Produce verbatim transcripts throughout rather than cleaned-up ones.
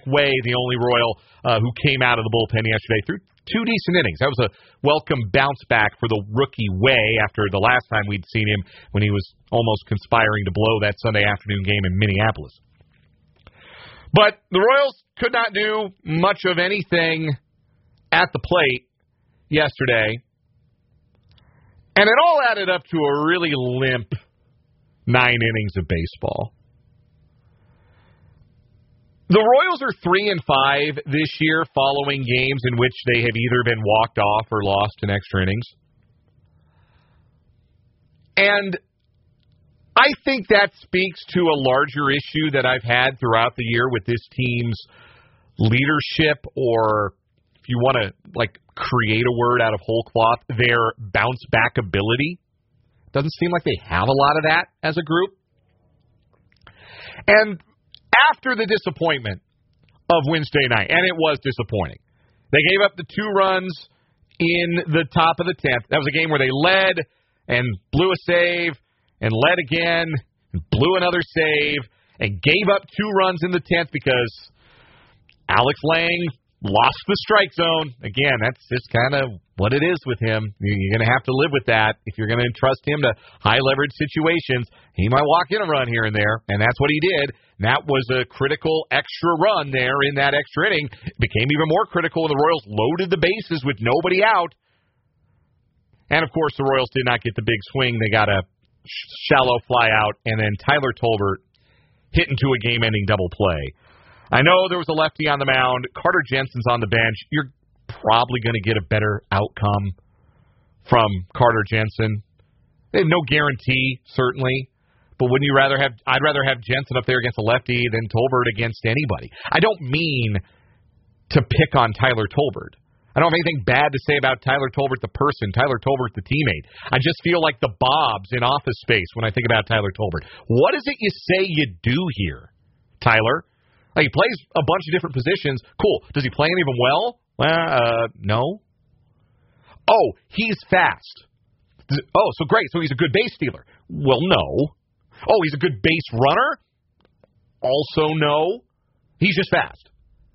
Way, the only Royal uh, who came out of the bullpen yesterday, threw two decent innings. That was a welcome bounce back for the rookie Way after the last time we'd seen him when he was almost conspiring to blow that Sunday afternoon game in Minneapolis. But the Royals could not do much of anything at the plate yesterday. And it all added up to a really limp nine innings of baseball. The Royals are three and five this year following games in which they have either been walked off or lost in extra innings. And I think that speaks to a larger issue that I've had throughout the year with this team's leadership, or if you want to like create a word out of whole cloth, their bounce back ability. Doesn't seem like they have a lot of that as a group. And after the disappointment of Wednesday night, and it was disappointing, they gave up the two runs in the top of the tenth. That was a game where they led and blew a save and led again and blew another save and gave up two runs in the tenth because Alex Lang lost the strike zone. Again, that's just kind of what it is with him. You're going to have to live with that. If you're going to entrust him to high-leverage situations, he might walk in a run here and there, and that's what he did. And that was a critical extra run there in that extra inning. It became even more critical when the Royals loaded the bases with nobody out. And, of course, the Royals did not get the big swing. They got a shallow fly out, and then Tyler Tolbert hit into a game-ending double play. I know there was a lefty on the mound. Carter Jensen's on the bench. You're probably going to get a better outcome from Carter Jensen. They have no guarantee, certainly. But wouldn't you rather have, I'd rather have Jensen up there against a lefty than Tolbert against anybody. I don't mean to pick on Tyler Tolbert. I don't have anything bad to say about Tyler Tolbert the person, Tyler Tolbert the teammate. I just feel like the Bobs in Office Space when I think about Tyler Tolbert. What is it you say you do here, Tyler? Like, he plays a bunch of different positions. Cool. Does he play any of them well? Well, uh, no. Oh, he's fast. Oh, so great. So he's a good base stealer. Well, no. Oh, he's a good base runner? Also no. He's just fast.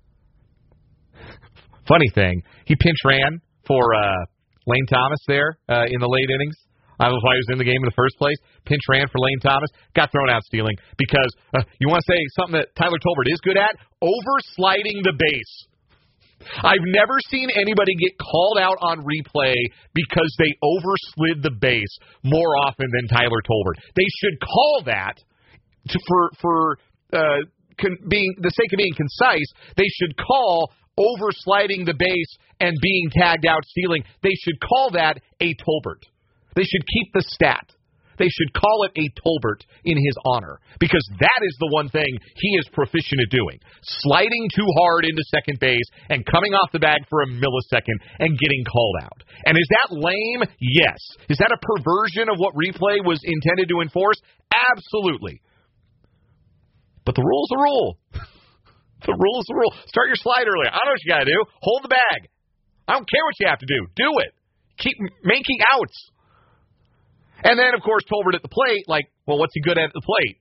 Funny thing, he pinch ran for uh, Lane Thomas there uh, in the late innings. That was why he was in the game in the first place. Pinch ran for Lane Thomas. Got thrown out stealing because uh, you want to say something that Tyler Tolbert is good at? Oversliding the base. I've never seen anybody get called out on replay because they overslid the base more often than Tyler Tolbert. They should call that, to, for for uh, con- being the sake of being concise, they should call oversliding the base and being tagged out stealing. They should call that a Tolbert. They should keep the stat. They should call it a Tolbert in his honor, because that is the one thing he is proficient at doing. Sliding too hard into second base and coming off the bag for a millisecond and getting called out. And is that lame? Yes. Is that a perversion of what replay was intended to enforce? Absolutely. But the rule's the rule. The rule is the rule. Start your slide earlier. I don't know what you got to do. Hold the bag. I don't care what you have to do. Do it. Keep making outs. And then, of course, Tolbert at the plate, like, well, what's he good at at the plate?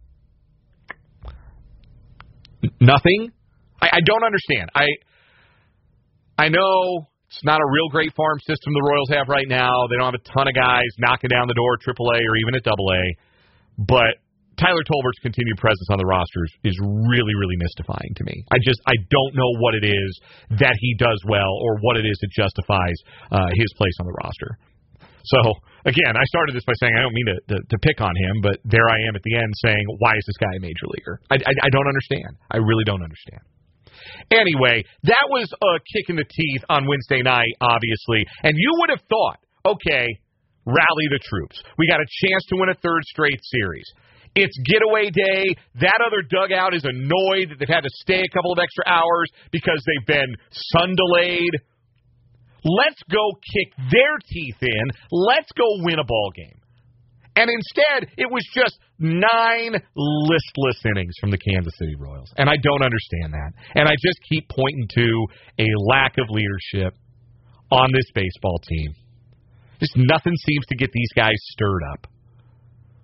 Nothing? I, I don't understand. I I know it's not a real great farm system the Royals have right now. They don't have a ton of guys knocking down the door at triple A or even at double A. But Tyler Tolbert's continued presence on the rosters is really, really mystifying to me. I just, I don't know what it is that he does well or what it is that justifies uh, his place on the roster. So, again, I started this by saying I don't mean to, to, to pick on him, but there I am at the end saying, why is this guy a major leaguer? I, I, I don't understand. I really don't understand. Anyway, that was a kick in the teeth on Wednesday night, obviously, and you would have thought, okay, rally the troops. We got a chance to win a third straight series. It's getaway day. That other dugout is annoyed that they've had to stay a couple of extra hours because they've been sun delayed. Let's go kick their teeth in. Let's go win a ball game. And instead, it was just nine listless innings from the Kansas City Royals. And I don't understand that. And I just keep pointing to a lack of leadership on this baseball team. Just nothing seems to get these guys stirred up.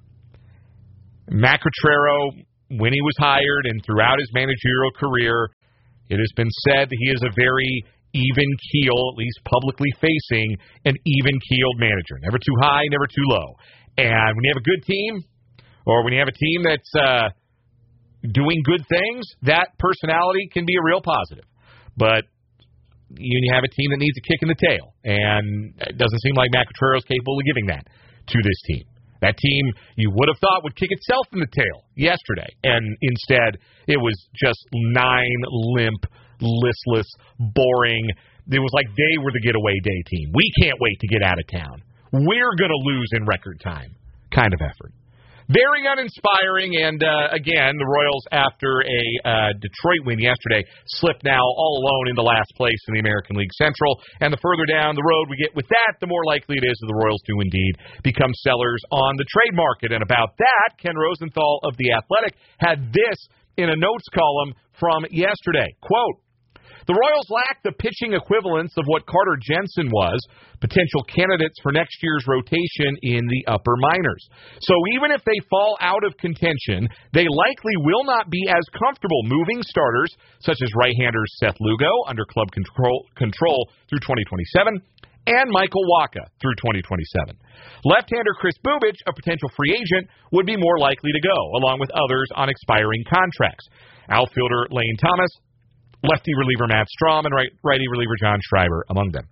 Matt Quatraro, when he was hired and throughout his managerial career, It has been said that he is a very even keel, at least publicly facing, an even-keeled manager. Never too high, never too low. And when you have a good team, or when you have a team that's uh, doing good things, that personality can be a real positive. But you have a team that needs a kick in the tail, and it doesn't seem like Matt Quatraro is capable of giving that to this team. That team you would have thought would kick itself in the tail yesterday, and instead it was just nine limp, listless, boring. It was like they were the getaway day team. We can't wait to get out of town. We're going to lose in record time kind of effort. Very uninspiring, and uh, again, the Royals, after a uh, Detroit win yesterday, slip now all alone into last place in the American League Central, and the further down the road we get with that, the more likely it is that the Royals do indeed become sellers on the trade market. And about that, Ken Rosenthal of The Athletic had this in a notes column from yesterday. Quote, "The Royals lack the pitching equivalence of what Carter Jensen was, potential candidates for next year's rotation in the upper minors. So even if they fall out of contention, they likely will not be as comfortable moving starters, such as right-hander Seth Lugo under club control, control through twenty twenty-seven, and Michael Wacha through twenty twenty-seven. Left-hander Chris Bubich, a potential free agent, would be more likely to go, along with others on expiring contracts. Outfielder Lane Thomas, lefty reliever Matt Strom, and right, righty reliever John Schreiber among them."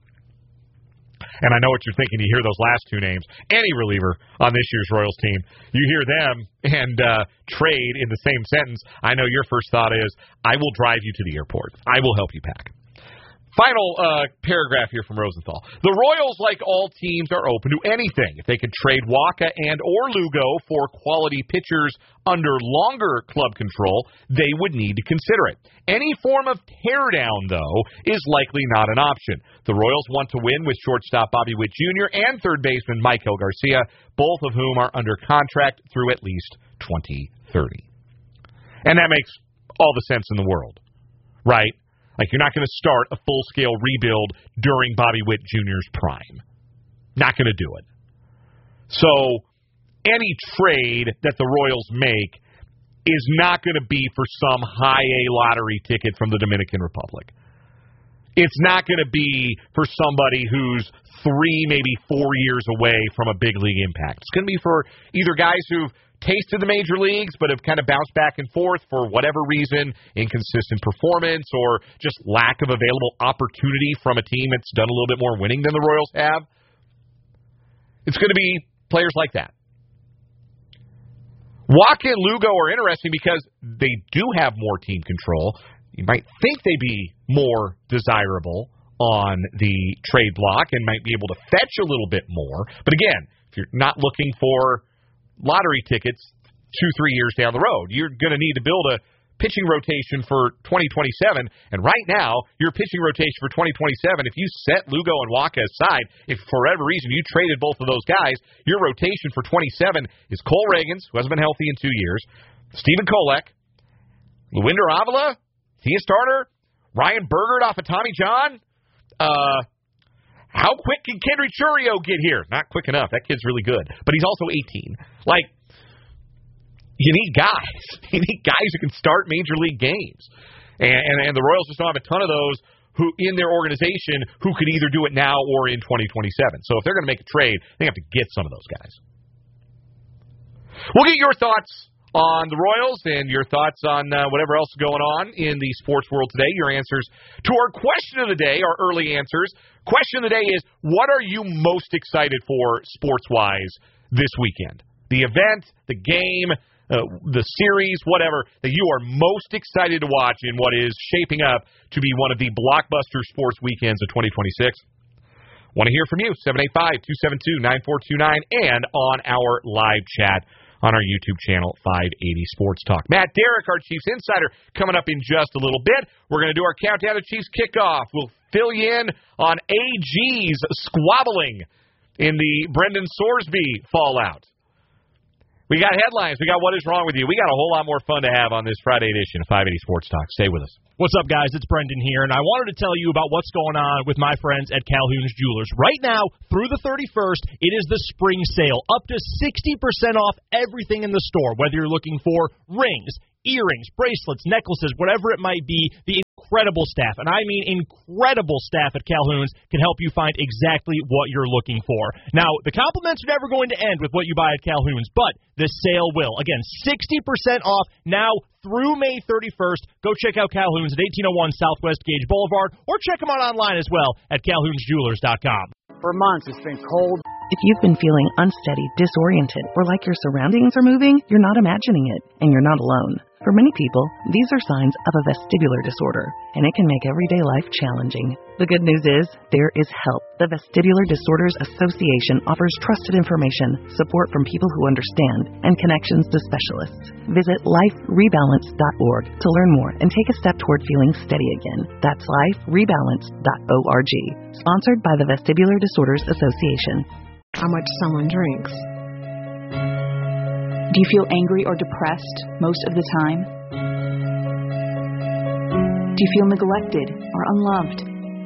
And I know what you're thinking. You hear those last two names. Any reliever on this year's Royals team, you hear them and uh, trade in the same sentence. I know your first thought is, I will drive you to the airport. I will help you pack. Final uh, paragraph here from Rosenthal. "The Royals, like all teams, are open to anything. If they could trade Wacha and or Lugo for quality pitchers under longer club control, they would need to consider it. Any form of teardown, though, is likely not an option. The Royals want to win with shortstop Bobby Witt Junior and third baseman Michael Garcia, both of whom are under contract through at least twenty thirty. And that makes all the sense in the world, right? Like, you're not going to start a full-scale rebuild during Bobby Witt Junior's prime. Not going to do it. So, any trade that the Royals make is not going to be for some high-A lottery ticket from the Dominican Republic. It's not going to be for somebody who's three, maybe four years away from a big league impact. It's going to be for either guys who've tasted the major leagues but have kind of bounced back and forth for whatever reason, inconsistent performance or just lack of available opportunity from a team that's done a little bit more winning than the Royals have. It's going to be players like that. Wacha and Lugo are interesting because they do have more team control. You might think they'd be more desirable on the trade block and might be able to fetch a little bit more. But again, if you're not looking for lottery tickets two, three years down the road, you're going to need to build a pitching rotation for twenty twenty-seven. And right now, your pitching rotation for twenty twenty-seven, if you set Lugo and Wacha aside, if for whatever reason you traded both of those guys, your rotation for twenty-seven is Cole Reagans, who hasn't been healthy in two years, Stephen Kolek, Luinder Avila, Thea Starter, Ryan Bergert off of Tommy John. Uh, how quick can Kendry Churio get here? Not quick enough. That kid's really good. But he's also eighteen. Like, you need guys. You need guys who can start major league games. And, and, and the Royals just don't have a ton of those who in their organization who could either do it now or in twenty twenty-seven. So if they're going to make a trade, they have to get some of those guys. We'll get your thoughts on the Royals and your thoughts on uh, whatever else is going on in the sports world today. Your answers to our question of the day, our early answers. Question of the day is, what are you most excited for sports-wise this weekend? The event, the game, uh, the series, whatever, that you are most excited to watch in what is shaping up to be one of the blockbuster sports weekends of twenty twenty-six. Want to hear from you, seven eight five, two seven two, nine four two nine, and on our live chat on our YouTube channel, five eighty Sports Talk. Matt Derrick, our Chiefs Insider, coming up in just a little bit. We're going to do our countdown to Chiefs kickoff. We'll fill you in on A G's squabbling in the Brendan Sorsby fallout. We got headlines. We got What Is Wrong With You. We got a whole lot more fun to have on this Friday edition of five eighty Sports Talk. Stay with us. What's up, guys? It's Brendan here, and I wanted to tell you about what's going on with my friends at Calhoun's Jewelers. Right now, through the thirty-first, it is the spring sale. Up to sixty percent off everything in the store, whether you're looking for rings, earrings, bracelets, necklaces, whatever it might be. The incredible staff, and I mean incredible staff at Calhoun's, can help you find exactly what you're looking for. Now, the compliments are never going to end with what you buy at Calhoun's, but the sale will. Again, sixty percent off now through May thirty-first. Go check out Calhoun's at eighteen oh one Southwest Gage Boulevard, or check them out online as well at calhouns jewelers dot com. For months, it's been cold. If you've been feeling unsteady, disoriented, or like your surroundings are moving, you're not imagining it, and you're not alone. For many people, these are signs of a vestibular disorder, and it can make everyday life challenging. The good news is, there is help. The Vestibular Disorders Association offers trusted information, support from people who understand, and connections to specialists. Visit life rebalance dot org to learn more and take a step toward feeling steady again. That's life rebalance dot org. Sponsored by the Vestibular Disorders Association. How much someone drinks. Do you feel angry or depressed most of the time? Do you feel neglected or unloved?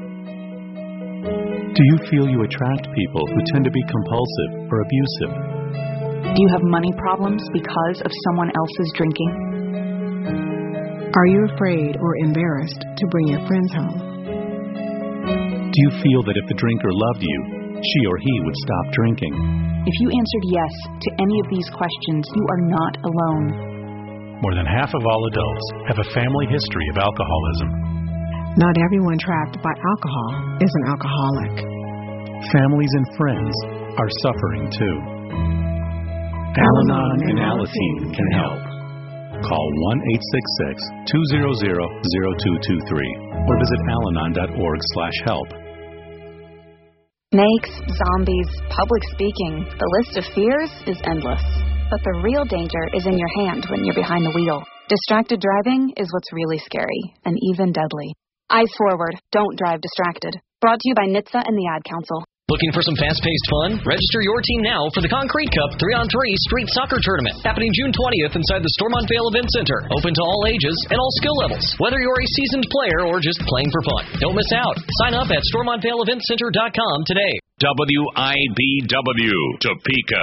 Do you feel you attract people who tend to be compulsive or abusive? Do you have money problems because of someone else's drinking? Are you afraid or embarrassed to bring your friends home? Do you feel that if the drinker loved you, she or he would stop drinking? If you answered yes to any of these questions, you are not alone. More than half of all adults have a family history of alcoholism. Not everyone trapped by alcohol is an alcoholic. Families and friends are suffering too. Al-Anon and Alateen can help. Call one eight six six, two zero zero, zero two two three or visit alanon dot org slash help. Snakes, zombies, public speaking. The list of fears is endless. But the real danger is in your hand when you're behind the wheel. Distracted driving is what's really scary and even deadly. Eyes forward. Don't drive distracted. Brought to you by N H T S A and the Ad Council. Looking for some fast-paced fun? Register your team now for the Concrete Cup three on three Street Soccer Tournament, happening June twentieth inside the Stormont Vale Event Center. Open to all ages and all skill levels, whether you're a seasoned player or just playing for fun. Don't miss out. Sign up at stormont vale event center dot com today. W I B W, Topeka.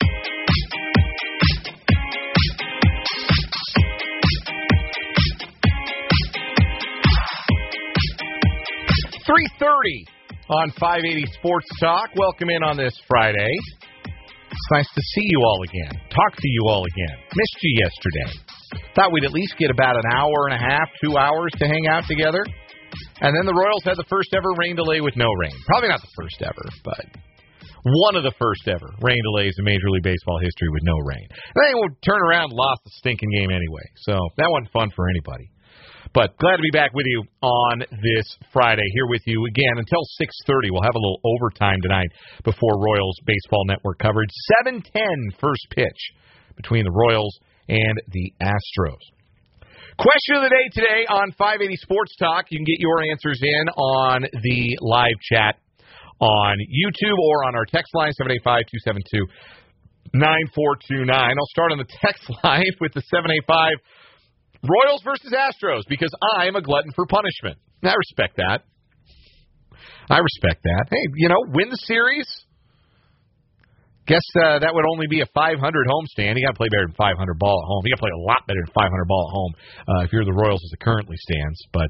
three thirty on five eighty Sports Talk. Welcome in on this Friday. It's nice to see you all again. Talk to you all again. Missed you yesterday. Thought we'd at least get about an hour and a half, two hours to hang out together. And then the Royals had the first ever rain delay with no rain. Probably not the first ever, but one of the first ever rain delays in Major League Baseball history with no rain. And then we'll turn around and lost the stinking game anyway. So that wasn't fun for anybody. But glad to be back with you on this Friday. Here with you again until six thirty. We'll have a little overtime tonight before Royals Baseball Network coverage. seven ten first pitch between the Royals and the Astros. Question of the day today on five eighty Sports Talk. You can get your answers in on the live chat on YouTube or on our text line, seven eight five, two seven two, nine four two nine. I'll start on the text line with the seven eight five. Royals versus Astros, because I am a glutton for punishment. I respect that. I respect that. Hey, you know, win the series. Guess uh, that would only be a five hundred homestand. You got to play better than five hundred ball at home. You got to play a lot better than five hundred ball at home uh, if you're the Royals as it currently stands. But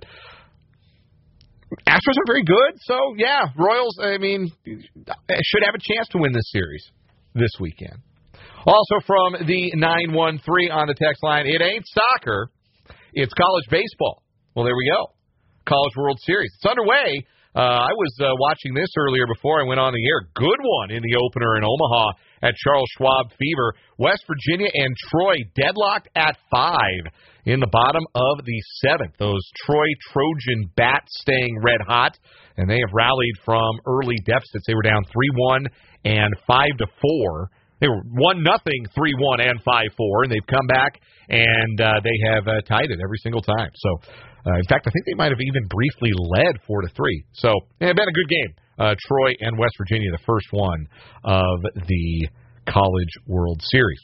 Astros are very good, so yeah, Royals, I mean, should have a chance to win this series this weekend. Also from the nine one three on the text line, it ain't soccer. It's college baseball. Well, there we go. College World Series. It's underway. Uh, I was uh, watching this earlier before I went on the air. Good one in the opener in Omaha at Charles Schwab Fever. West Virginia and Troy deadlocked at five in the bottom of the seventh. Those Troy Trojan bats staying red hot, and they have rallied from early deficits. They were down three one and five to four. They were one nothing, three one, and five four, and they've come back, and uh, they have uh, tied it every single time. So, uh, in fact, I think they might have even briefly led four to three. So, it's been a good game. Uh, Troy and West Virginia, the first one of the College World Series.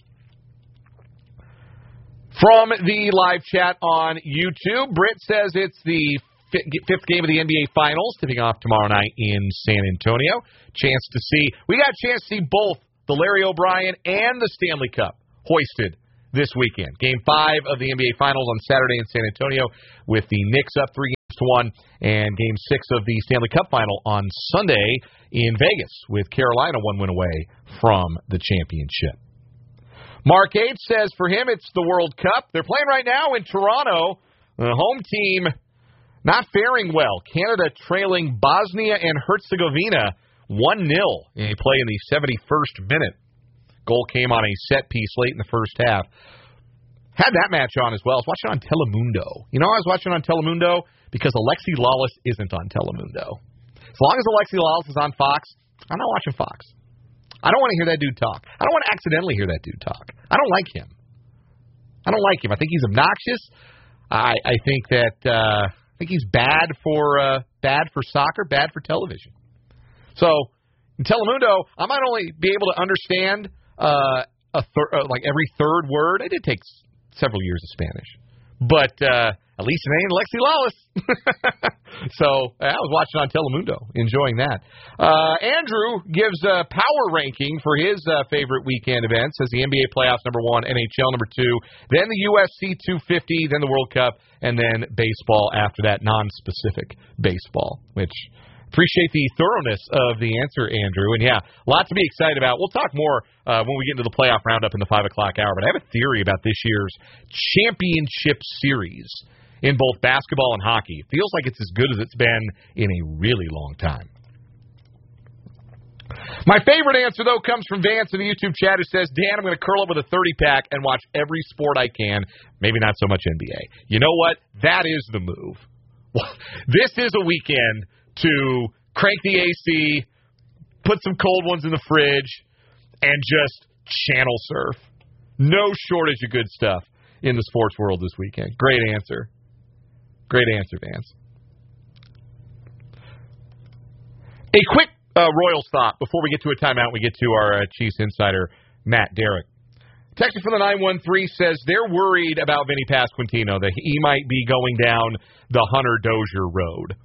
From the live chat on YouTube, Britt says it's the fifth game of the N B A Finals, tipping off tomorrow night in San Antonio. Chance to see, we got a chance to see both the Larry O'Brien and the Stanley Cup hoisted this weekend. Game five of the N B A Finals on Saturday in San Antonio with the Knicks up three games to one, and Game six of the Stanley Cup Final on Sunday in Vegas, with Carolina one win away from the championship. Mark H. says for him it's the World Cup. They're playing right now in Toronto. The home team not faring well. Canada trailing Bosnia and Herzegovina one nil. And they play in the seventy-first minute. Goal came on a set piece late in the first half. Had that match on as well. I was watching on Telemundo. You know I was watching on Telemundo? Because Alexi Lawless isn't on Telemundo. As long as Alexi Lawless is on Fox, I'm not watching Fox. I don't want to hear that dude talk. I don't want to accidentally hear that dude talk. I don't like him. I don't like him. I think he's obnoxious. I, I think that uh, I think he's bad for uh, bad for soccer, bad for television. So in Telemundo, I might only be able to understand uh, a thir- uh, like every third word. I did take several years of Spanish, but uh, at least it ain't Alexi Lawless. So I was watching on Telemundo, enjoying that. Uh, Andrew gives a power ranking for his uh, favorite weekend events. Says the N B A playoffs number one, N H L number two, then the U F C two fifty, then the World Cup, and then baseball after that, non-specific baseball, which appreciate the thoroughness of the answer, Andrew. And, yeah, a lot to be excited about. We'll talk more uh, when we get into the playoff roundup in the five o'clock hour. But I have a theory about this year's championship series in both basketball and hockey. It feels like it's as good as it's been in a really long time. My favorite answer, though, comes from Vance in the YouTube chat, who says, Dan, I'm going to curl up with a thirty-pack and watch every sport I can. Maybe not so much N B A. You know what? That is the move. This is a weekend to crank the A C, put some cold ones in the fridge, and just channel surf. No shortage of good stuff in the sports world this weekend. Great answer. Great answer, Vance. A quick uh, Royals thought before we get to a timeout. We get to our uh, Chiefs insider, Matt Derrick. Texter from the nine one three says they're worried about Vinny Pasquantino, that he might be going down the Hunter Dozier road.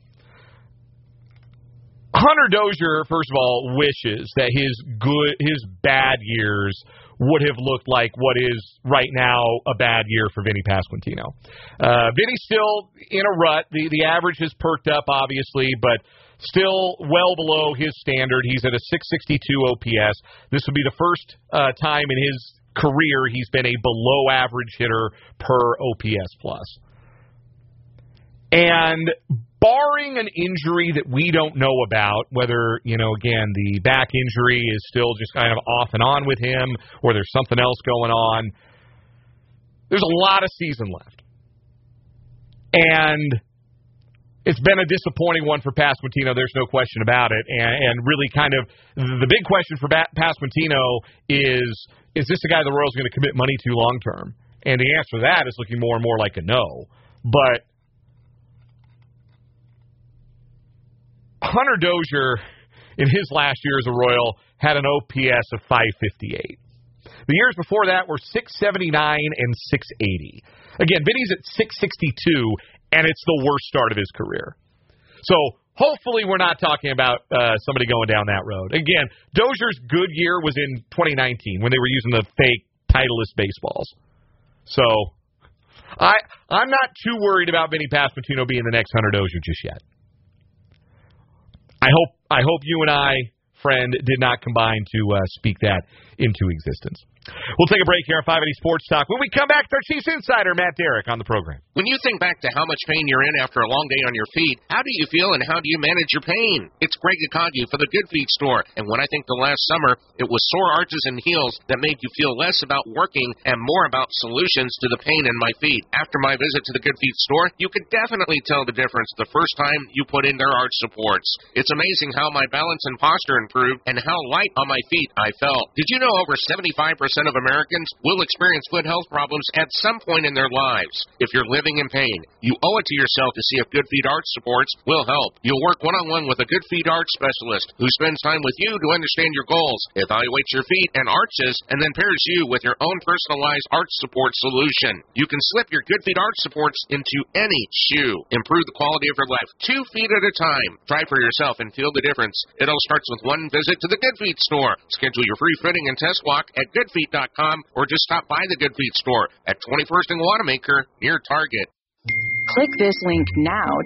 Hunter Dozier, first of all, wishes that his good, his bad years would have looked like what is right now a bad year for Vinny Pasquantino. Uh, Vinny's still in a rut. The the average has perked up, obviously, but still well below his standard. He's at a six sixty-two O P S. This would be the first uh, time in his career he's been a below-average hitter per O P S plus. And barring an injury that we don't know about, whether, you know, again, the back injury is still just kind of off and on with him, or there's something else going on, there's a lot of season left. And it's been a disappointing one for Pasquantino, there's no question about it. And, and really kind of the big question for Pasquantino is, is this a guy the Royals are going to commit money to long term? And the answer to that is looking more and more like a no. But Hunter Dozier, in his last year as a Royal, had an O P S of five fifty-eight. The years before that were six seventy-nine and six eighty. Again, Vinny's at six sixty-two, and it's the worst start of his career. So hopefully we're not talking about uh, somebody going down that road. Again, Dozier's good year was in twenty nineteen when they were using the fake Titleist baseballs. So I, I'm not too worried about Vinny Pasquantino being the next Hunter Dozier just yet. I hope I hope you and I, friend, did not combine to uh, speak that into existence. We'll take a break here on five eighty Sports Talk. When we come back, our Chiefs insider, Matt Derrick, on the program. When you think back to how much pain you're in after a long day on your feet, how do you feel and how do you manage your pain? It's Greg Akagi for the Good Feet Store. And when I think the last summer, it was sore arches and heels that made you feel less about working and more about solutions to the pain in my feet. After my visit to the Good Feet Store, you could definitely tell the difference the first time you put in their arch supports. It's amazing how my balance and posture improved and how light on my feet I felt. Did you know over seventy-five percent of Americans will experience foot health problems at some point in their lives? If you're living in pain, you owe it to yourself to see if Good Feet Arch Supports will help. You'll work one-on-one with a Good Feet Arch specialist who spends time with you to understand your goals, evaluates your feet and arches, and then pairs you with your own personalized arch support solution. You can slip your Good Feet Arch Supports into any shoe. Improve the quality of your life two feet at a time. Try for yourself and feel the difference. It all starts with one visit to the Good Feet Store. Schedule your free fitting and test walk at good feet dot com or just stop by the Good Feet Store at twenty-first and Wanamaker near Target. Click this link now to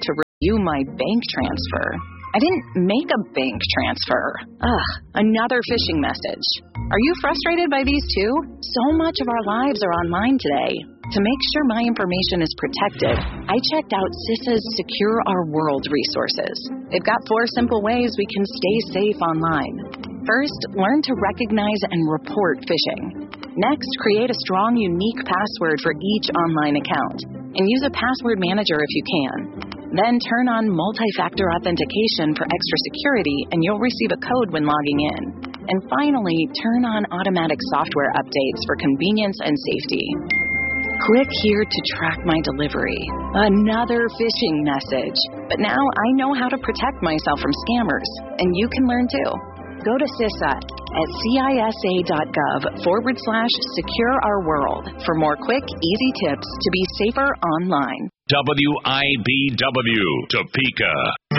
view my bank transfer. I didn't make a bank transfer. Ugh, another phishing message. Are you frustrated by these too? So much of our lives are online today. To make sure my information is protected, I checked out CISA's Secure Our World resources. They've got four simple ways we can stay safe online. First, learn to recognize and report phishing. Next, create a strong, unique password for each online account, and use a password manager if you can. Then turn on multi-factor authentication for extra security, and you'll receive a code when logging in. And finally, turn on automatic software updates for convenience and safety. Click here to track my delivery. Another phishing message. But now I know how to protect myself from scammers, and you can learn too. Go to CISA at cisa.gov forward slash secure our world for more quick, easy tips to be safer online. W I B W, Topeka.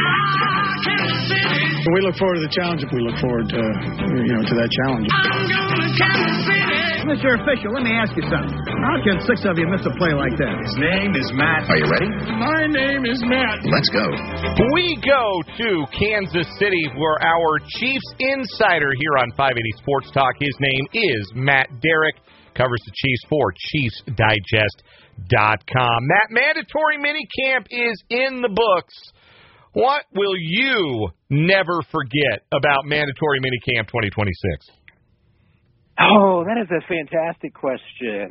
We look forward to the challenge if we look forward to, you know, to that challenge. Mister Official, let me ask you something. How can six of you miss a play like that? His name is Matt. Are you ready? My name is Matt. Let's go. We go to Kansas City for our Chiefs insider here on five eighty Sports Talk. His name is Matt Derrick. Covers the Chiefs for Chiefs Digest dot com. Matt, mandatory minicamp is in the books. What will you never forget about mandatory minicamp twenty twenty-six? Oh, that is a fantastic question.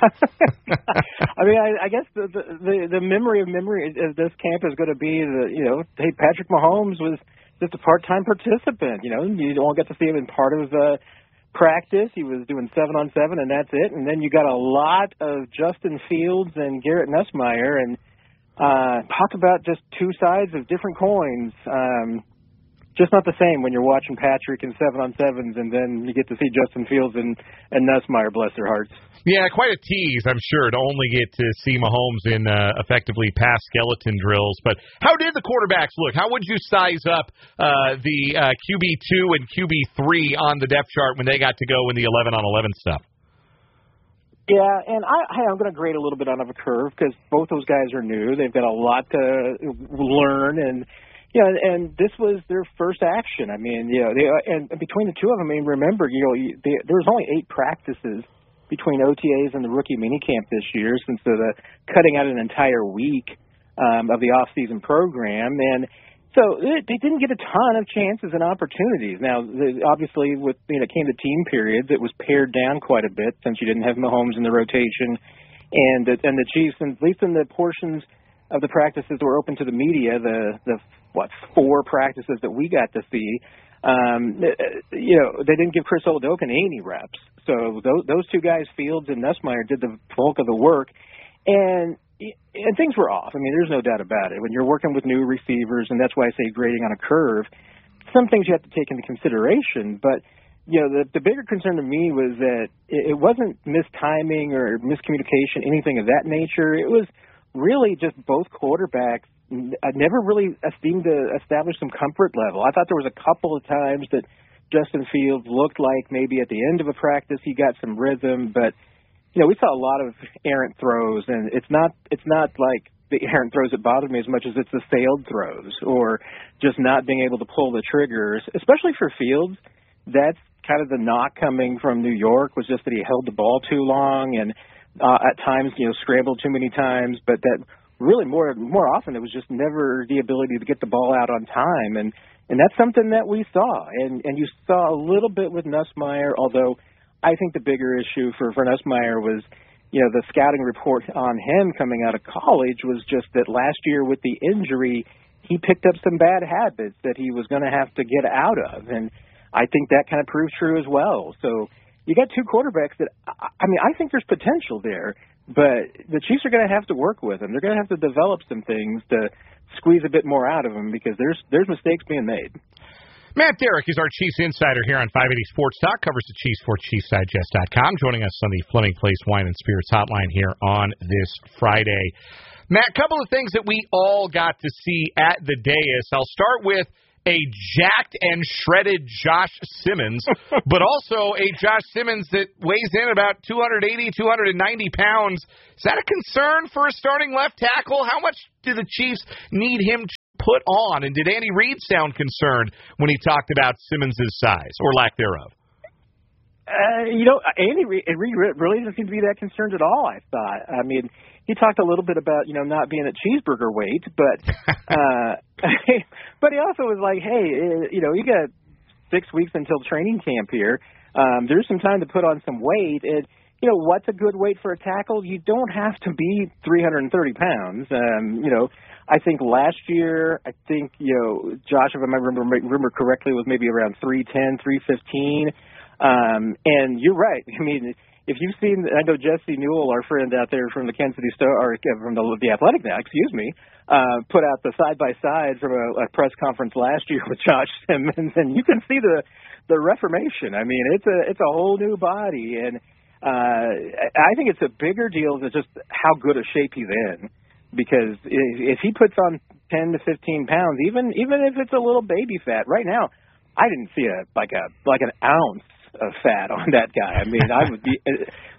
I mean, I, I guess the, the the memory of memory of this camp is going to be the, you know, hey, Patrick Mahomes was just a part-time participant. You know, you don't get to see him in part of the practice. He was doing seven on seven, and that's it. And then you got a lot of Justin Fields and Garrett Nussmeier, and uh, talk about just two sides of different coins. Um, Just not the same when you're watching Patrick in seven on sevens, and then you get to see Justin Fields and, and Nussmeier, bless their hearts. Yeah, quite a tease, I'm sure, to only get to see Mahomes in uh, effectively pass skeleton drills. But how did the quarterbacks look? How would you size up uh, the uh, Q B two and Q B three on the depth chart when they got to go in the eleven on eleven stuff? Yeah, and I, hey, I'm going to grade a little bit out of a curve because both those guys are new. They've got a lot to learn, and yeah, and this was their first action. I mean, you know, they, and between the two of them, I mean, remember, you know, they, there was only eight practices between O T As and the rookie minicamp this year, since the, the cutting out an entire week um, of the off-season program, and so it, they didn't get a ton of chances and opportunities. Now, the, obviously, with you know, it came to team periods, it was pared down quite a bit since you didn't have Mahomes in the rotation, and the, and the Chiefs, at least in the portions of the practices that were open to the media, the the what four practices that we got to see, um, you know, they didn't give Chris Oladokun any reps. So those, those two guys, Fields and Nussmeier, did the bulk of the work, and and things were off. I mean, there's no doubt about it. When you're working with new receivers, and that's why I say grading on a curve, some things you have to take into consideration. But you know, the the bigger concern to me was that it, it wasn't mistiming or miscommunication, anything of that nature. It was really just both quarterbacks I never really seemed to establish some comfort level. I thought there was a couple of times that Justin Fields looked like maybe at the end of a practice he got some rhythm, but you know, we saw a lot of errant throws, and it's not it's not like the errant throws that bothered me as much as it's the failed throws or just not being able to pull the triggers, especially for Fields. That's kind of the knock coming from New York, was just that he held the ball too long and uh, at times, you know, scrambled too many times, but that really more more often it was just never the ability to get the ball out on time, and and that's something that we saw, and and you saw a little bit with Nussmeier, although I think the bigger issue for, for Nussmeier was, you know, the scouting report on him coming out of college was just that last year with the injury, he picked up some bad habits that he was going to have to get out of, and I think that kind of proved true as well. So you got two quarterbacks that, I mean, I think there's potential there, but the Chiefs are going to have to work with them. They're going to have to develop some things to squeeze a bit more out of them because there's there's mistakes being made. Matt Derrick is our Chiefs insider here on five eighty Sports Talk, covers the Chiefs for Chiefs Digest dot com, joining us on the Fleming Place Wine and Spirits hotline here on this Friday. Matt, a couple of things that we all got to see at the dais. I'll start with a jacked and shredded Josh Simmons, but also a Josh Simmons that weighs in about two eighty, two ninety pounds. Is that a concern for a starting left tackle? How much do the Chiefs need him put on? And did Andy Reid sound concerned when he talked about Simmons' size or lack thereof? Uh, you know, Andy Reid really doesn't seem to be that concerned at all, I thought. I mean, he talked a little bit about, you know, not being at cheeseburger weight, but uh, but he also was like, hey, you know, you got six weeks until training camp here. Um, there's some time to put on some weight. And, you know, what's a good weight for a tackle? You don't have to be three hundred thirty pounds. Um, you know, I think last year, I think, you know, Josh, if I remember, remember correctly, was maybe around three ten, three fifteen. Um, and you're right. I mean, if you've seen, I know Jesse Newell, our friend out there from the Kansas City Star, or from the, the Athletic now, excuse me, uh, put out the side-by-side from a, a press conference last year with Josh Simmons, and you can see the the reformation. I mean, it's a it's a whole new body, and uh, I think it's a bigger deal than just how good a shape he's in, because if, if he puts on ten to fifteen pounds, even even if it's a little baby fat, right now, I didn't see a like a like an ounce of fat on that guy. I mean, I would be,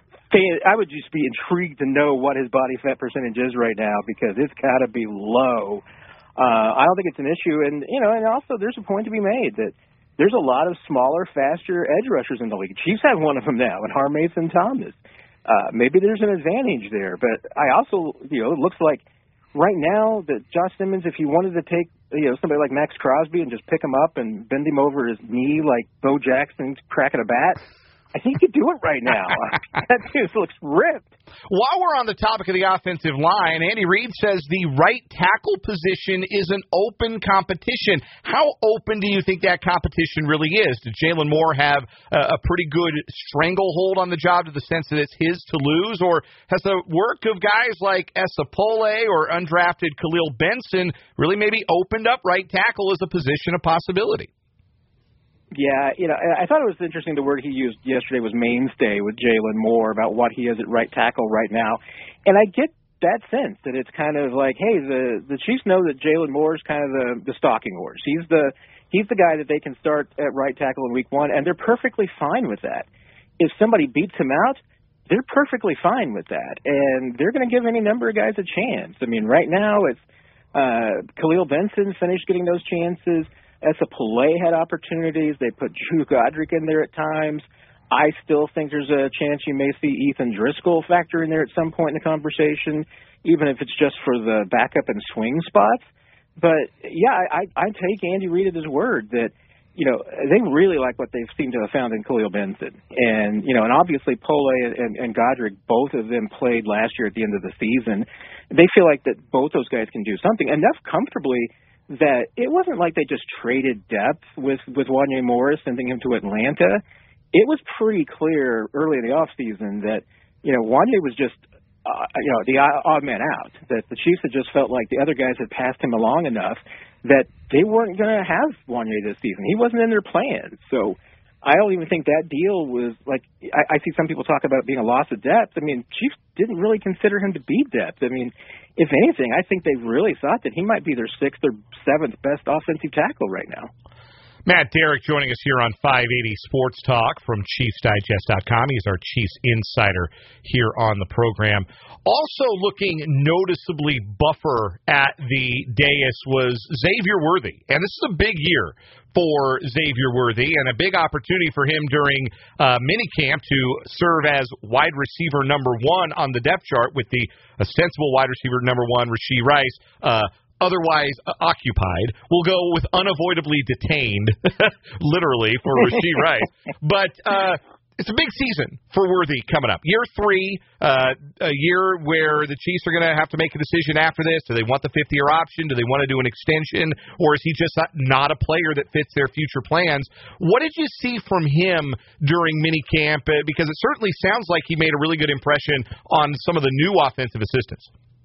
I would just be intrigued to know what his body fat percentage is right now, because it's got to be low. Uh, I don't think it's an issue, and you know, and also there's a point to be made that there's a lot of smaller, faster edge rushers in the league. Chiefs have one of them now, and Harmason Thomas. Uh, maybe there's an advantage there, but I also, you know, it looks like right now that Josh Simmons, if he wanted to take, you know, somebody like Max Crosby and just pick him up and bend him over his knee like Bo Jackson cracking a bat, I think he could do it right now. That dude looks ripped. While we're on the topic of the offensive line, Andy Reid says the right tackle position is an open competition. How open do you think that competition really is? Does Jalen Moore have a, a pretty good stranglehold on the job to the sense that it's his to lose? Or has the work of guys like Esapole or undrafted Khalil Benson really maybe opened up right tackle as a position of possibility? Yeah, you know, I thought it was interesting the word he used yesterday was mainstay with Jalen Moore about what he is at right tackle right now. And I get that sense that it's kind of like, hey, the, the Chiefs know that Jalen Moore is kind of the, the stalking horse. He's the he's the guy that they can start at right tackle in week one, and they're perfectly fine with that. If somebody beats him out, they're perfectly fine with that. And they're going to give any number of guys a chance. I mean, right now it's uh, Khalil Benson finished getting those chances. Esapole had opportunities. They put Drew Godric in there at times. I still think there's a chance you may see Ethan Driscoll factor in there at some point in the conversation, even if it's just for the backup and swing spots. But, yeah, I, I take Andy Reid at his word that, you know, they really like what they've seemed to have found in Khalil Benson. And, you know, and obviously Pole and, and Godric, both of them played last year at the end of the season. They feel like that both those guys can do something enough comfortably that it wasn't like they just traded depth with, with Wanya Morris, sending him to Atlanta. It was pretty clear early in the offseason that, you know, Wanya was just, uh, you know, the odd man out, that the Chiefs had just felt like the other guys had passed him along enough that they weren't going to have Wanya this season. He wasn't in their plans. So I don't even think that deal was like, I, I see some people talk about being a loss of depth. I mean, Chiefs didn't really consider him to be depth. I mean, if anything, I think they really thought that he might be their sixth or seventh best offensive tackle right now. Matt Derrick joining us here on five eighty Sports Talk from Chiefs Digest dot com. He's our Chiefs insider here on the program. Also looking noticeably buffer at the dais was Xavier Worthy. And this is a big year for Xavier Worthy and a big opportunity for him during uh, minicamp to serve as wide receiver number one on the depth chart with the ostensible wide receiver number one, Rashee Rice, uh, otherwise uh, occupied. We'll go with unavoidably detained, literally, for Rashee Rice. But uh, it's a big season for Worthy coming up. Year three, uh, a year where the Chiefs are going to have to make a decision after this. Do they want the fifth-year option? Do they want to do an extension? Or is he just not a player that fits their future plans? What did you see from him during minicamp? Uh, because it certainly sounds like he made a really good impression on some of the new offensive assistants.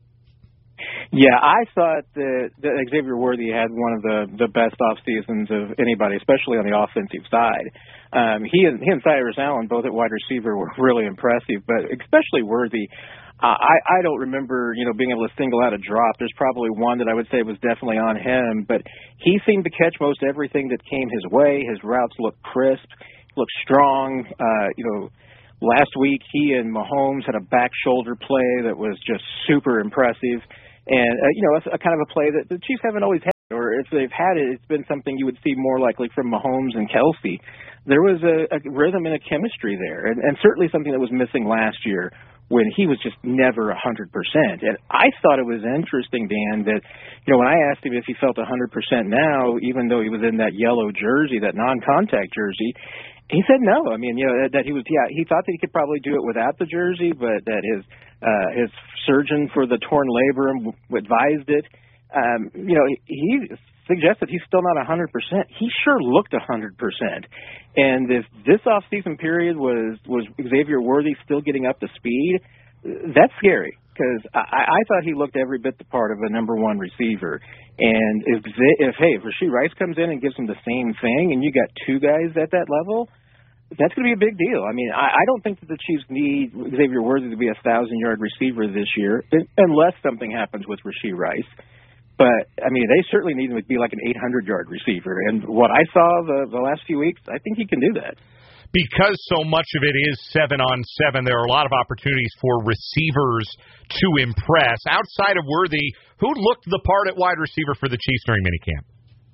Yeah, I thought that, that Xavier Worthy had one of the, the best off seasons of anybody, especially on the offensive side. Um, he and he and Cyrus Allen, both at wide receiver, were really impressive, but especially Worthy. Uh, I I don't remember you know being able to single out a drop. There's probably one that I would say was definitely on him, but he seemed to catch most everything that came his way. His routes looked crisp, looked strong. Uh, you know. Last week, he and Mahomes had a back shoulder play that was just super impressive. And, uh, you know, it's a kind of a play that the Chiefs haven't always had or if they've had it, it's been something you would see more likely from Mahomes and Kelsey. There was a, a rhythm and a chemistry there, and, and certainly something that was missing last year when he was just never one hundred percent. And I thought it was interesting, Dan, that, you know, when I asked him if he felt one hundred percent now, even though he was in that yellow jersey, that non-contact jersey, he said no. I mean, you know, that, that he was, yeah, he thought that he could probably do it without the jersey, but that his uh, his surgeon for the torn labrum advised it. Um, you know, he suggested he's still not one hundred percent. He sure looked one hundred percent. And if this off-season period was, was Xavier Worthy still getting up to speed, that's scary, because I, I thought he looked every bit the part of a number one receiver. And if, if hey, if Rashee Rice comes in and gives him the same thing, and you got two guys at that level, that's going to be a big deal. I mean, I, I don't think that the Chiefs need Xavier Worthy to be a thousand-yard receiver this year, unless something happens with Rashee Rice. But, I mean, they certainly need him to be like an eight hundred-yard receiver. And what I saw the, the last few weeks, I think he can do that. Because so much of it is seven on seven, there are a lot of opportunities for receivers to impress. Outside of Worthy, who looked the part at wide receiver for the Chiefs during minicamp?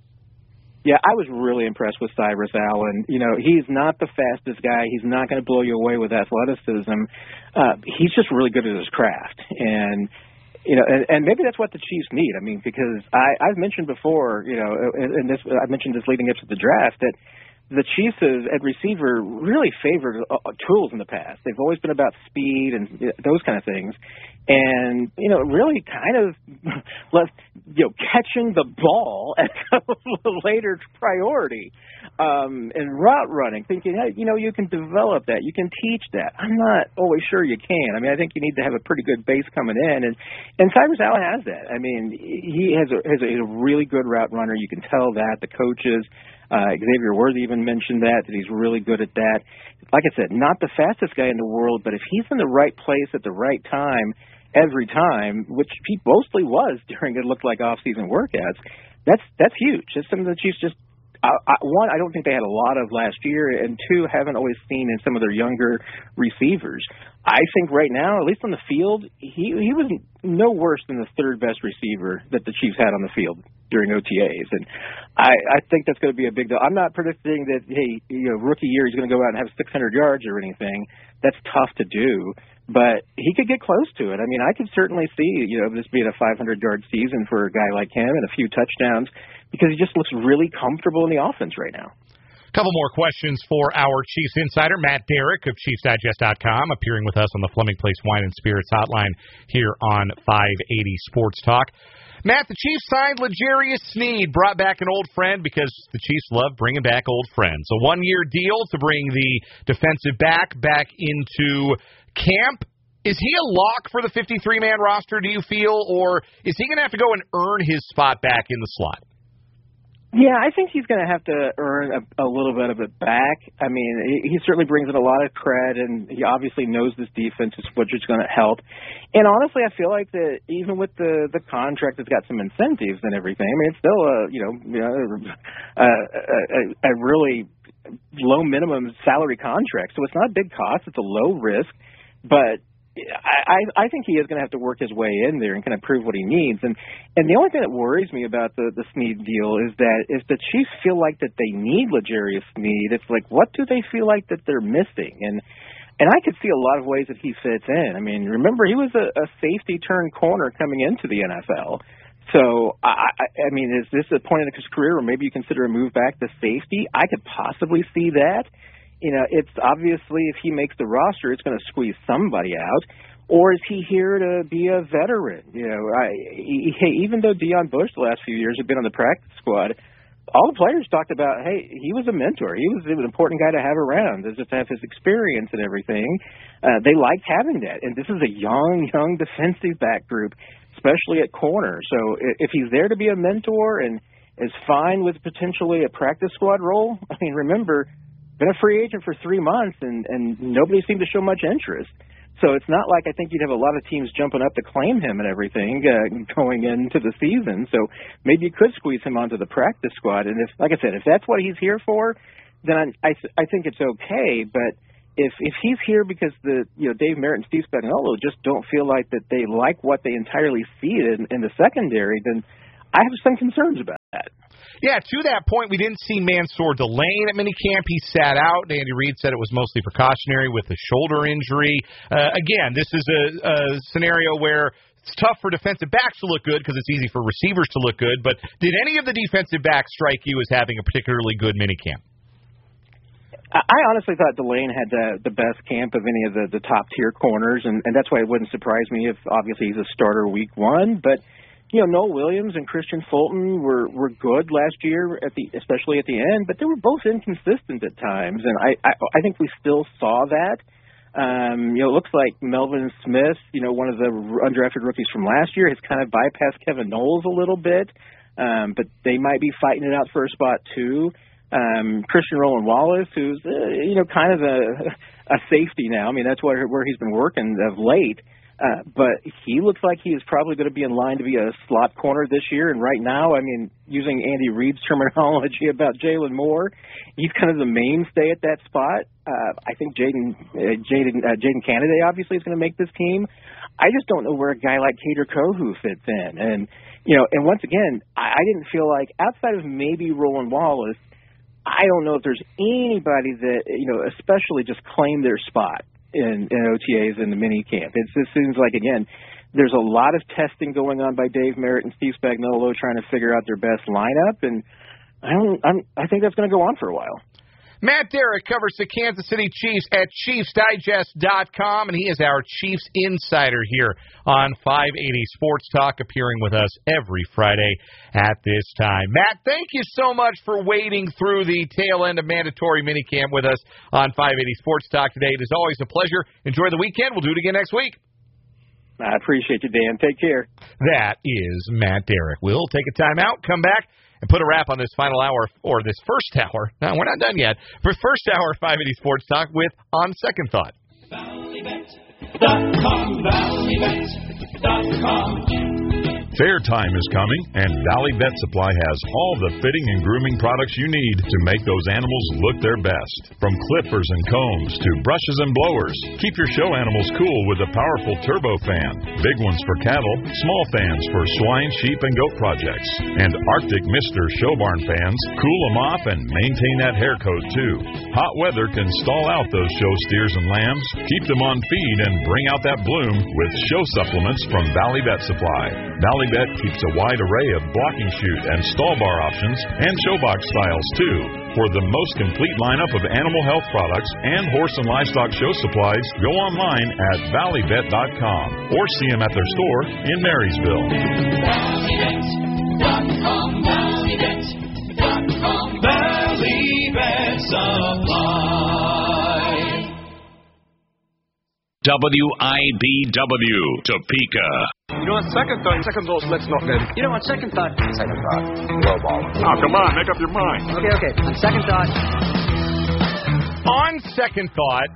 Yeah, I was really impressed with Cyrus Allen. You know, he's not the fastest guy. He's not going to blow you away with athleticism. Uh, he's just really good at his craft. And, you know, and, and maybe that's what the Chiefs need. I mean, because I, I've mentioned before, you know, and this I mentioned this leading up to the draft, that the Chiefs at receiver really favored uh, tools in the past. They've always been about speed and those kind of things. And, you know, really kind of left, you know, catching the ball as a later priority, um, and route running, thinking, hey, you know, you can develop that. You can teach that. I'm not always sure you can. I mean, I think you need to have a pretty good base coming in. And, and Cyrus Allen has that. I mean, he has a, has a, he's a really good route runner. You can tell that. The coaches, Uh, Xavier Worthy even mentioned that, that he's really good at that. Like I said, not the fastest guy in the world, but if he's in the right place at the right time every time, which he mostly was during it looked like off-season workouts, that's that's huge. That's something the Chiefs just, I, I, one, I don't think they had a lot of last year, and two, haven't always seen in some of their younger receivers. I think right now, at least on the field, he he was no worse than the third best receiver that the Chiefs had on the field during O T As, and I, I think that's going to be a big deal. I'm not predicting that, hey, you know, rookie year he's going to go out and have six hundred yards or anything. That's tough to do, but he could get close to it. I mean, I could certainly see, you know, this being a five hundred-yard season for a guy like him and a few touchdowns, because he just looks really comfortable in the offense right now. A couple more questions for our Chiefs insider, Matt Derrick of Chiefs Digest dot com, appearing with us on the Fleming Place Wine and Spirits hotline here on five eighty Sports Talk. Matt, the Chiefs signed L'Jarius Sneed, brought back an old friend because the Chiefs love bringing back old friends. A one-year deal to bring the defensive back back into camp. Is he a lock for the fifty-three man roster, do you feel, or is he going to have to go and earn his spot back in the slot? Yeah, I think he's going to have to earn a, a little bit of it back. I mean, he, he certainly brings in a lot of cred, and he obviously knows this defense, which is going to help. And honestly, I feel like that even with the, the contract, it's got some incentives and everything. I mean, it's still a, you know, you know a, a, a really low minimum salary contract, so it's not a big cost. It's a low risk, but I, I think he is going to have to work his way in there and kind of prove what he needs. And and the only thing that worries me about the, the Sneed deal is that if the Chiefs feel like that they need L'Jarius Sneed, it's like, what do they feel like that they're missing? And and I could see a lot of ways that he fits in. I mean, remember, he was a, a safety turn corner coming into the N F L. So, I, I, I mean, is this a point in his career where maybe you consider a move back to safety? I could possibly see that. You know, it's obviously if he makes the roster, it's going to squeeze somebody out. Or is he here to be a veteran? You know, I, he, even though Deon Bush the last few years had been on the practice squad, all the players talked about, hey, he was a mentor. He was an important guy to have around, just to have his experience and everything. Uh, they liked having that. And this is a young, young defensive back group, especially at corner. So if he's there to be a mentor and is fine with potentially a practice squad role, I mean, remember, been a free agent for three months, and, and nobody seemed to show much interest. So it's not like I think you'd have a lot of teams jumping up to claim him and everything uh, going into the season. So maybe you could squeeze him onto the practice squad. And if, like I said, if that's what he's here for, then I, I think it's okay. But if if he's here because the you know Dave Merritt and Steve Spagnuolo just don't feel like that they like what they entirely see in, in the secondary, then I have some concerns about that. Yeah, to that point, we didn't see Mansour Delane at minicamp. He sat out. Andy Reid said it was mostly precautionary with a shoulder injury. Uh, again, this is a, a scenario where it's tough for defensive backs to look good because it's easy for receivers to look good. But did any of the defensive backs strike you as having a particularly good minicamp? I honestly thought Delane had the, the best camp of any of the, the top-tier corners, and, and that's why it wouldn't surprise me if, obviously, he's a starter week one. But, you know, Noah Williams and Christian Fulton were, were good last year, at the especially at the end, but they were both inconsistent at times, and I, I, I think we still saw that. Um, you know, it looks like Melvin Smith, you know, one of the undrafted rookies from last year, has kind of bypassed Kevin Knowles a little bit, um, but they might be fighting it out for a spot, too. Um, Christian Roland Wallace, who's, uh, you know, kind of a, a safety now. I mean, that's where, where he's been working of late. Uh, but he looks like he is probably going to be in line to be a slot corner this year. And right now, I mean, using Andy Reid's terminology about Jalen Moore, he's kind of the mainstay at that spot. Uh, I think Jaden uh, Jaden uh, Jaden Kennedy obviously is going to make this team. I just don't know where a guy like Kader Kohu fits in. And, you know, and once again, I, I didn't feel like, outside of maybe Roland Wallace, I don't know if there's anybody that, you know, especially just claimed their spot in, in O T As in the mini camp. It's, it seems like, again, there's a lot of testing going on by Dave Merritt and Steve Spagnuolo trying to figure out their best lineup, and I don't. I'm, I think that's going to go on for a while. Matt Derrick covers the Kansas City Chiefs at Chiefs Digest dot com, and he is our Chiefs insider here on five eighty Sports Talk, appearing with us every Friday at this time. Matt, thank you so much for wading through the tail end of mandatory minicamp with us on five eighty Sports Talk today. It is always a pleasure. Enjoy the weekend. We'll do it again next week. I appreciate you, Dan. Take care. That is Matt Derrick. We'll take a time out, come back, and put a wrap on this final hour, or this first hour. No, we're not done yet. For first hour, five eighty Sports Talk with On Second Thought. Valley Bet dot com, Valley Bet dot com. Fair time is coming, and Valley Vet Supply has all the fitting and grooming products you need to make those animals look their best. From clippers and combs to brushes and blowers, keep your show animals cool with a powerful turbo fan. Big ones for cattle, small fans for swine, sheep, and goat projects. And Arctic Mister show barn fans cool them off and maintain that hair coat too. Hot weather can stall out those show steers and lambs. Keep them on feed and bring out that bloom with show supplements from Valley Vet Supply. Valley Vet keeps a wide array of blocking chute and stall bar options and showbox styles too. For the most complete lineup of animal health products and horse and livestock show supplies, go online at valley vet dot com or see them at their store in Marysville. Valley Vet dot com, Valley Vet dot com, Valley Vet Supply. W I B W, Topeka. You know, on second thought, second thought, let's not go. You know, on second thought, second thought, low ball. Oh, come on, make up your mind. Okay, okay. On second thought. On second thought,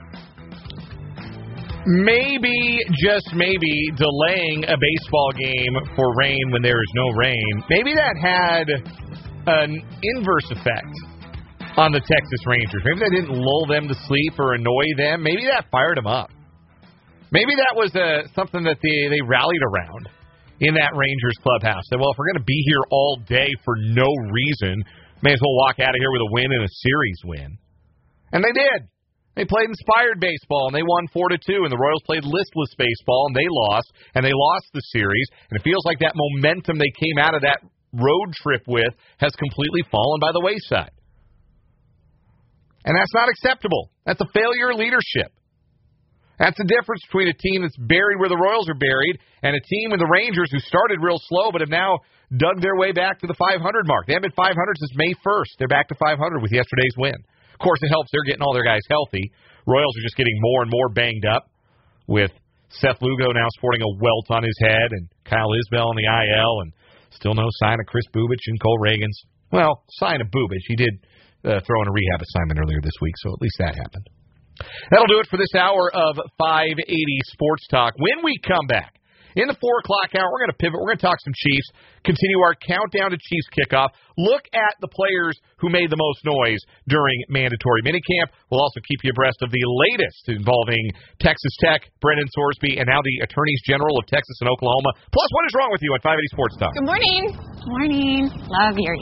maybe, just maybe, delaying a baseball game for rain when there is no rain, maybe that had an inverse effect on the Texas Rangers. Maybe that didn't lull them to sleep or annoy them. Maybe that fired them up. Maybe that was uh, something that they, they rallied around in that Rangers clubhouse. Said, well, if we're going to be here all day for no reason, may as well walk out of here with a win and a series win. And they did. They played inspired baseball, and they won four to two, and the Royals played listless baseball, and they lost, and they lost the series. And it feels like that momentum they came out of that road trip with has completely fallen by the wayside. And that's not acceptable. That's a failure of leadership. That's the difference between a team that's buried where the Royals are buried and a team with the Rangers who started real slow but have now dug their way back to the five hundred mark. They haven't been five hundred since May first. They're back to five hundred with yesterday's win. Of course, it helps they're getting all their guys healthy. Royals are just getting more and more banged up with Seth Lugo now sporting a welt on his head and Kyle Isbell on the I L and still no sign of Chris Bubich and Cole Reagans. Well, sign of Bubich. He did uh, throw in a rehab assignment earlier this week, so at least that happened. That'll do it for this hour of five eighty Sports Talk. When we come back, In the four o'clock hour, we're going to pivot. We're going to talk some Chiefs, continue our countdown to Chiefs kickoff, look at the players who made the most noise during mandatory minicamp. We'll also keep you abreast of the latest involving Texas Tech, Brendan Sorsby, and now the Attorneys General of Texas and Oklahoma. Plus, what is wrong with you on five eighty Sports Talk? Good morning. Morning. Love your